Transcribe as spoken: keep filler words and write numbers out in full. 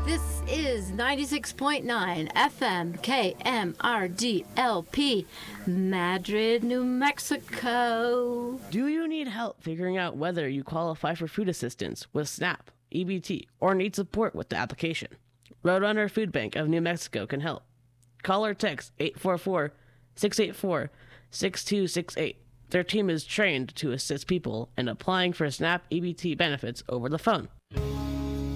This is ninety-six point nine F M K M R D L P, Madrid, New Mexico. Do you need help figuring out whether you qualify for food assistance with SNAP, E B T, or need support with the application? Roadrunner Food Bank of New Mexico can help. Call or text eight four four, six eight four, six two six eight. Their team is trained to assist people in applying for SNAP E B T benefits over the phone.